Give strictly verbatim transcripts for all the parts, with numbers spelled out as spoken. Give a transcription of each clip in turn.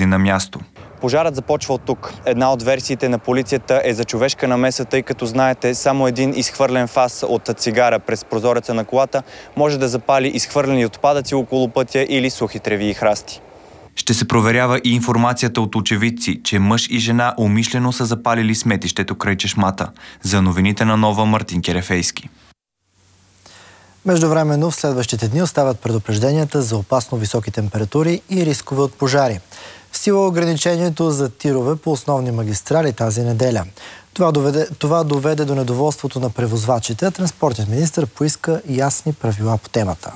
на място. Пожарът започва от тук. Една от версиите на полицията е за човешка намеса, тъй като, знаете, само един изхвърлен фас от цигара през прозореца на колата може да запали изхвърлени отпадъци около пътя или сухи треви и храсти. Ще се проверява и информацията от очевидци, че мъж и жена умишлено са запалили сметището край чешмата. За новините на Нова, Мартин Керефейски. Междувременно в следващите дни остават предупрежденията за опасно високи температури и рискове от пожари. В сила ограничението за тирове по основни магистрали тази неделя. Това доведе, това доведе до недоволството на превозвачите, а транспортният министър поиска ясни правила по темата.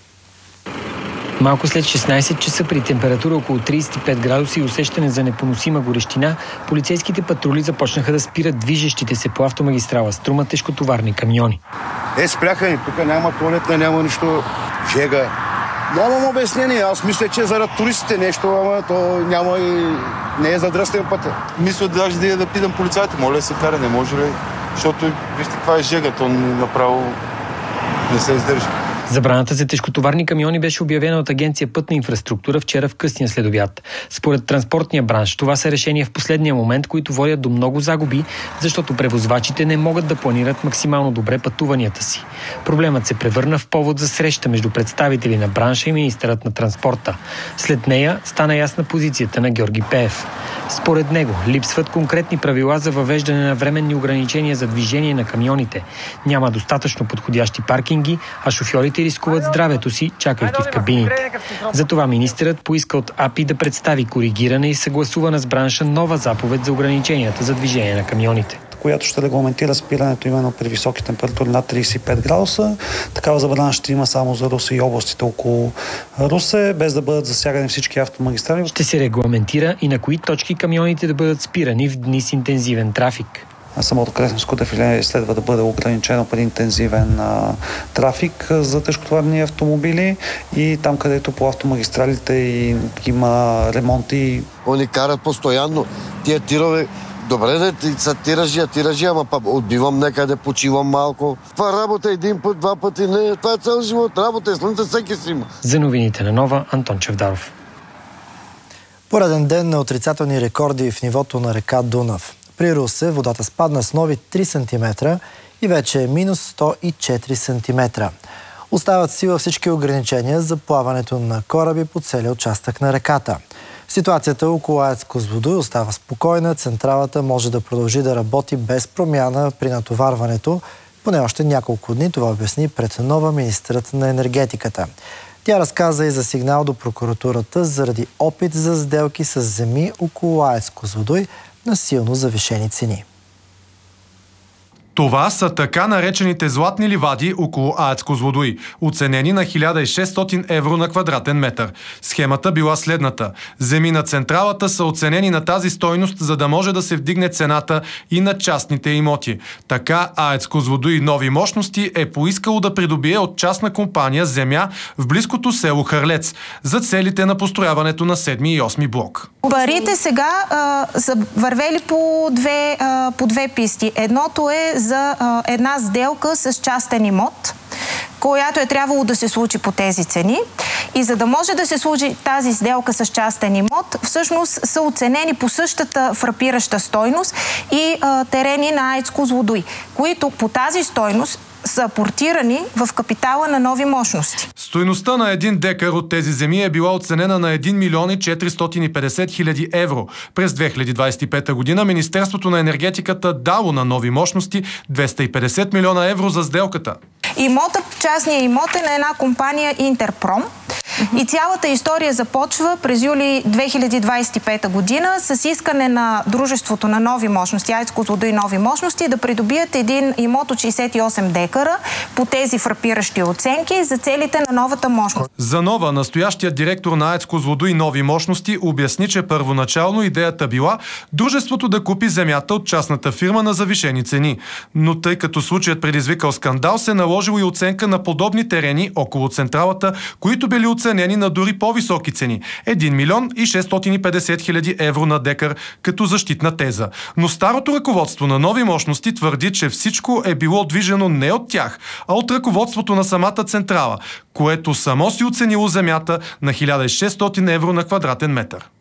Малко след шестнайсет часа при температура около трийсет и пет градуса и усещане за непоносима горещина, полицейските патрули започнаха да спират движещите се по автомагистрала Струма тежкотоварни камиони. Е, спряха и тук няма туалетна, няма нищо. Жега. Нямам обяснение. Аз мисля, че заради туристите нещо, ама то няма и не е задръстен пътя. Мисля даже да, да питам полицайите, моля да се кара, не може ли? Защото вижте каква е жега, то направо не се издържа. Забраната за тежкотоварни камиони беше обявена от Агенция Пътна инфраструктура вчера в късния следобед. Според транспортния бранш, това са решения в последния момент, които водят до много загуби, защото превозвачите не могат да планират максимално добре пътуванията си. Проблемът се превърна в повод за среща между представители на бранша и министърът на транспорта. След нея стана ясна позицията на Георги Пеев. Според него липсват конкретни правила за въвеждане на временни ограничения за движение на камионите. Няма достатъчно подходящи паркинги, а шофьорите рискуват здравето си, чакайки в кабините. Затова министърът поиска от АПИ да представи коригирана и съгласувана с бранша нова заповед за ограниченията за движение на камионите, която ще регламентира спирането именно при високи температури над трийсет и пет градуса. Такава забрана ще има само за Русе и областите около Русе, без да бъдат засягани всички автомагистрали. Ще се регламентира и на кои точки камионите да бъдат спирани в дни с интензивен трафик. Самото Кресненско дефиле следва да бъде ограничено при интензивен а, трафик за тежкотоварни автомобили и там, където по автомагистралите и, има ремонти. Они карат постоянно. Тия тирове, добре да са тиражия, тиражия, ама па отбивам некъде, почивам малко. Това работа един път, два пъти, не, това е цял живот. Работа е слънце, всеки си има. За новините на Нова, Антон Чавдаров. Пореден ден на отрицателни рекорди в нивото на река Дунав. При Русе водата спадна с нови три сантиметра и вече е минус сто и четири сантиметра. Остават сила всички ограничения за плаването на кораби по целия участък на реката. Ситуацията около АЕЦ Козлодуй остава спокойна. Централата може да продължи да работи без промяна при натоварването. Поне още няколко дни, това обясни пред Нова министърът на енергетиката. Тя разказа и за сигнал до прокуратурата заради опит за сделки с земи около АЕЦ Козлодуй на силно завишени цени. Това са така наречените златни ливади около АЕЦ Козлодуй, оценени на хиляда и шестстотин евро на квадратен метър. Схемата била следната. Земи на централата са оценени на тази стойност, за да може да се вдигне цената и на частните имоти. Така АЕЦ Козлодуй Нови мощности е поискало да придобие от частна компания земя в близкото село Хърлец за целите на построяването на седми и осми блок. Парите сега а, са вървели по две, а, по две писти. Едното е за а, една сделка с частен имот, която е трябвало да се случи по тези цени. И за да може да се случи тази сделка с частен имот, всъщност са оценени по същата фрапираща стойност и а, терени на АЕЦ Козлодуй, които по тази стойност са апортирани в капитала на Нови мощности. Стойността на един декар от тези земи е била оценена на един милион и четиристотин и петдесет хиляди евро. През две хиляди двадесет и пета година Министерството на енергетиката дало на Нови мощности двеста и петдесет милиона евро за сделката. Имотът, частният имот е на една компания Интерпром. И цялата история започва през юли две хиляди двадесет и пета година с искане на дружеството на Нови мощности, АЕЦ Козлодуй Нови мощности, да придобият един имот от шейсет и осем декара по тези фрапиращи оценки за целите на новата мощност. За Нова, настоящият директор на АЕЦ Козлодуй Нови мощности обясни, че първоначално идеята била дружеството да купи земята от частната фирма на завишени цени. Но тъй като случаят предизвикал скандал, се наложило и оценка на подобни терени около централата, които били оценени на дори по-високи цени – един милион и шестстотин и петдесет хиляди евро на декар като защитна теза. Но старото ръководство на Нови мощности твърди, че всичко е било движено не от тях, а от ръководството на самата централа, което само си оценило земята на хиляда и шестстотин евро на квадратен метър.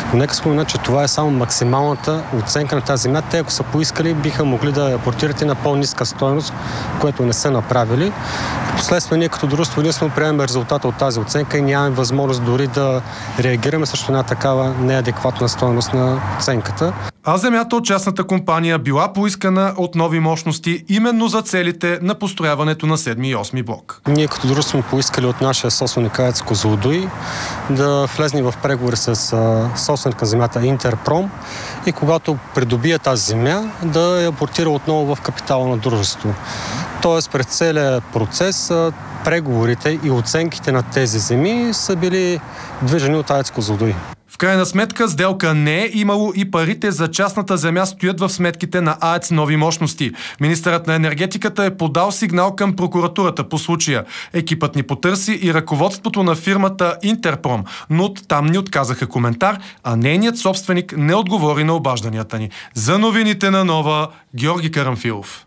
Но нека спомена, че това е само максималната оценка на тази земя. Те, ако са поискали, биха могли да апортират и на по-ниска стойност, което не са направили. Впоследствие ние като дружество единствено приемаме резултата от тази оценка и нямаме възможност дори да реагираме срещу една такава неадекватна стойност на оценката. А земята от частната компания била поискана от нови мощности именно за целите на построяването на седми и осми блок. Ние като дружество сме поискали от нашия собственик АЕЦ Козлодуй да влезне в преговори с собственика на земята Интерпром и когато придобие тази земя, да я апортира отново в капитала на дружеството. Тоест през целият процес преговорите и оценките на тези земи са били движени от АЕЦ Козлодуй. В крайна сметка сделка не е имало и парите за частната земя стоят в сметките на АЕЦ Нови мощности. Министърът на енергетиката е подал сигнал към прокуратурата по случая. Екипът ни потърси и ръководството на фирмата Интерпром, но там ни отказаха коментар, а нейният собственик не отговори на обажданията ни. За новините на Нова, Георги Карамфилов.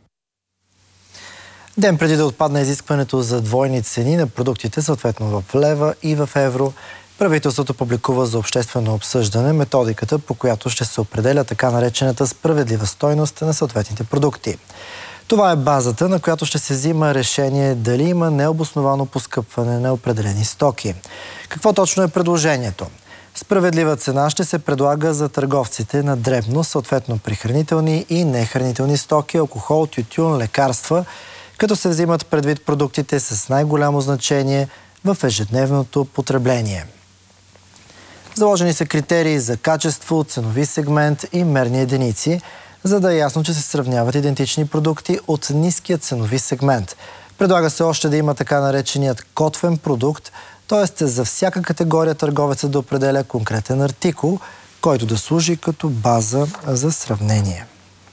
Ден преди да отпадне изискването за двойни цени на продуктите, съответно в лева и в евро, правителството публикува за обществено обсъждане методиката, по която ще се определя така наречената справедлива стойност на съответните продукти. Това е базата, на която ще се взима решение дали има необосновано поскъпване на определени стоки. Какво точно е предложението? Справедлива цена ще се предлага за търговците на дребно, съответно при хранителни и нехранителни стоки, алкохол, тютюн, лекарства, като се взимат предвид продуктите с най-голямо значение в ежедневното потребление. Заложени са критерии за качество, ценови сегмент и мерни единици, за да е ясно, че се сравняват идентични продукти от ниския ценови сегмент. Предлага се още да има така нареченият котвен продукт, т.е. за всяка категория търговецът да определя конкретен артикул, който да служи като база за сравнение.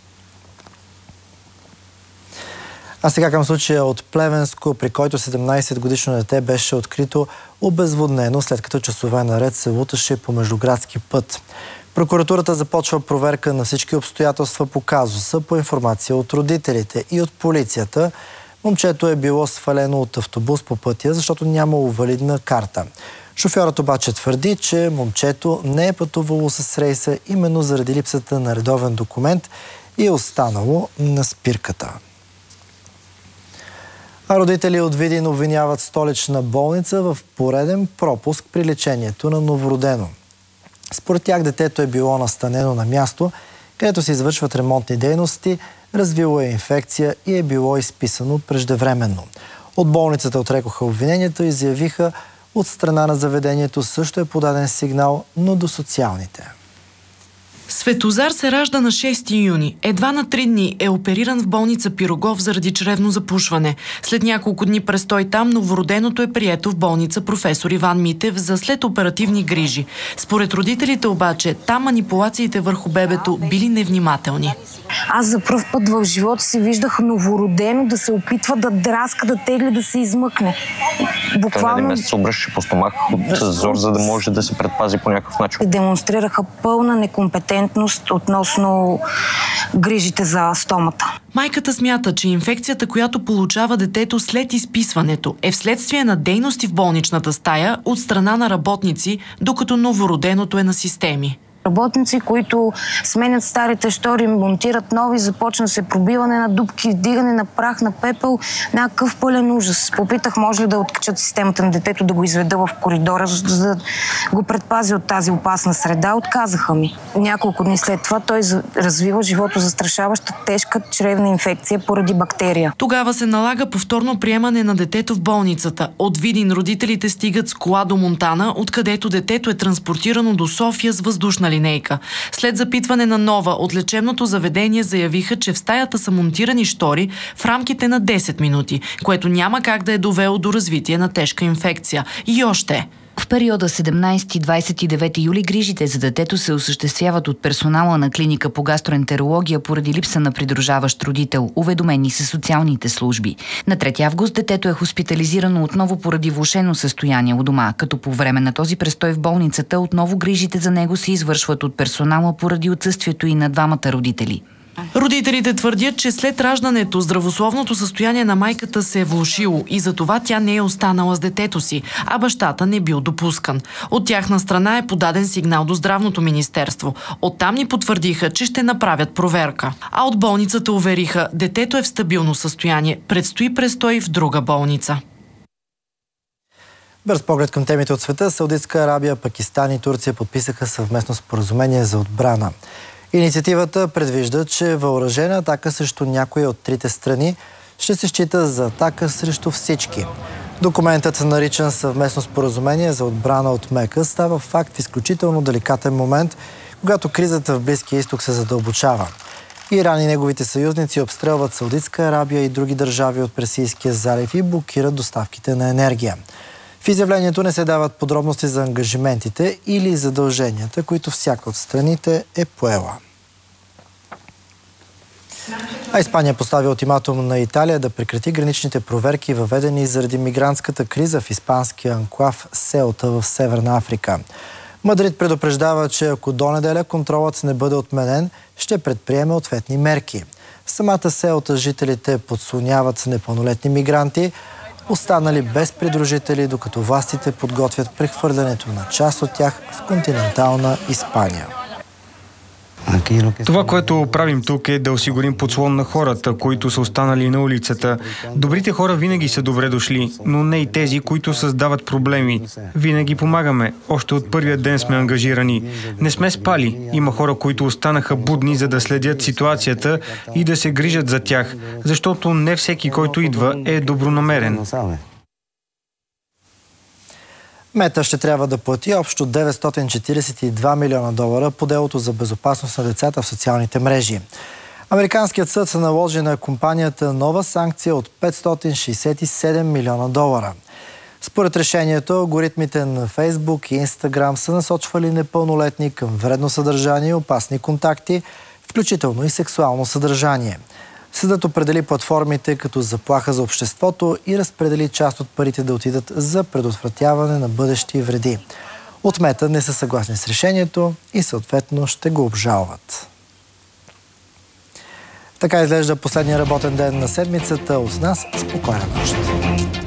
А сега към случая от Плевенско, при който седемнайсетгодишно дете беше открито обезводнено, след като часове наред се луташе по междуградски път. Прокуратурата започва проверка на всички обстоятелства по казуса, по информация от родителите и от полицията. Момчето е било свалено от автобус по пътя, защото нямало валидна карта. Шофьорът обаче твърди, че момчето не е пътувало с рейса именно заради липсата на редовен документ и е останало на спирката. А родители от Видин обвиняват столична болница в пореден пропуск при лечението на новородено. Според тях детето е било настанено на място, където се извършват ремонтни дейности, развило е инфекция и е било изписано преждевременно. От болницата отрекоха обвинението и заявиха, от страна на заведението също е подаден сигнал, но до социалните. Светозар се ражда на шести юни. Едва на три дни е опериран в болница Пирогов заради чревно запушване. След няколко дни престой там, новороденото е прието в болница Професор Иван Митев за следоперативни грижи. Според родителите обаче, там манипулациите върху бебето били невнимателни. Аз за пръв път в живота си виждах новородено да се опитва да драска, да тегли, да се измъкне. Буквално... Той на месец се обръщаше по стомах от зор, за да може да се предпази по някакъв начин. Демонстрираха пълна некомпетентност относно грижите за стомата. Майката смята, че инфекцията, която получава детето след изписването, е вследствие на дейности в болничната стая от страна на работници, докато новороденото е на системи. Работници, които сменят старите штори, монтират нови, започна се пробиване на дупки, вдигане на прах, на пепел, някакъв пълен ужас. Попитах, може ли да откачат системата на детето, да го изведа в коридора, за да го предпази от тази опасна среда. Отказаха ми. Няколко дни след това той развива живото застрашаваща тежка чревна инфекция поради бактерия. Тогава се налага повторно приемане на детето в болницата. От Видин родителите стигат с кола до Монтана, откъдето детето е транспортирано до София с въздушна линейка. След запитване на Нова от лечебното заведение заявиха, че в стаята са монтирани штори в рамките на десет минути, което няма как да е довело до развитие на тежка инфекция. И още... В периода седемнайсети до двайсет и девети юли грижите за детето се осъществяват от персонала на клиника по гастроентерология поради липса на придружаващ родител, уведомени са социалните служби. На трети август детето е хоспитализирано отново поради влошено състояние у дома, като по време на този престой в болницата отново грижите за него се извършват от персонала поради отсъствието и на двамата родители. Родителите твърдят, че след раждането здравословното състояние на майката се е влошило и затова тя не е останала с детето си, а бащата не бил допускан. От тяхна страна е подаден сигнал до Здравното министерство. Оттам ни потвърдиха, че ще направят проверка. А от болницата увериха, детето е в стабилно състояние. Предстои престой в друга болница. Бърз поглед към темите от света. Саудитска Арабия, Пакистан и Турция подписаха съвместно споразумение за отбрана. Инициативата предвижда, че въоръжена атака срещу някоя от трите страни ще се счита за атака срещу всички. Документът, наричан съвместно споразумение за отбрана от Мека, става факт в изключително деликатен момент, когато кризата в Близкия изток се задълбочава. Иран и неговите съюзници обстрелват Саудитска Арабия и други държави от Персийския залив и блокират доставките на енергия. В изявлението не се дават подробности за ангажиментите или задълженията, които всяка от страните е поела. А Испания постави ултиматум на Италия да прекрати граничните проверки, въведени заради мигрантската криза в испанския анклав Сеута в Северна Африка. Мадрид предупреждава, че ако до неделя контролът не бъде отменен, ще предприеме ответни мерки. В самата Сеута жителите подслоняват непълнолетни мигранти, останали без придружители, докато властите подготвят прехвърлянето на част от тях в континентална Испания. Това, което правим тук, е да осигурим подслон на хората, които са останали на улицата. Добрите хора винаги са добре дошли, но не и тези, които създават проблеми. Винаги помагаме. Още от първия ден сме ангажирани. Не сме спали. Има хора, които останаха будни, за да следят ситуацията и да се грижат за тях, защото не всеки, който идва, е добронамерен. Мета ще трябва да плати общо деветстотин четиридесет и два милиона долара по делото за безопасност на децата в социалните мрежи. Американският съд се наложи на компанията нова санкция от петстотин шейсет и седем милиона долара. Според решението, алгоритмите на Фейсбук и Инстаграм са насочвали непълнолетни към вредно съдържание и опасни контакти, включително и сексуално съдържание. Съдът определи платформите като заплаха за обществото и разпредели част от парите да отидат за предотвратяване на бъдещи вреди. От Мета не са съгласни с решението и съответно ще го обжалват. Така изглежда последния работен ден на седмицата. От нас спокойна нощ.